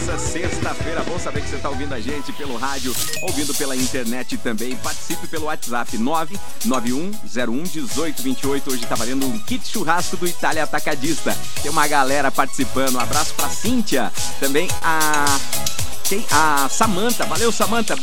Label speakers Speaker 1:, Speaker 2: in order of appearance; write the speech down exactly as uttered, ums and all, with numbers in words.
Speaker 1: nessa sexta-feira. Bom saber que você está ouvindo a gente pelo rádio, ouvindo pela internet também. Participe pelo WhatsApp nove nove um zero um um oito dois oito. Hoje tá valendo um kit churrasco do Itália Atacadista. Tem uma galera participando. Um abraço pra Cíntia. Também a... Tem a Samanta. Valeu, Samanta.